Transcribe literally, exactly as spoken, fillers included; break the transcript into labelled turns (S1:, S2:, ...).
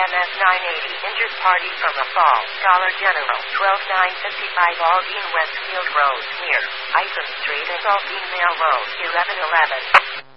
S1: M S nine eighty. Injured party from a fall. Dollar General. twelve nine fifty-five Aldine Westfield Road. Near Isom Street and Aldine Mail Road. eleven eleven.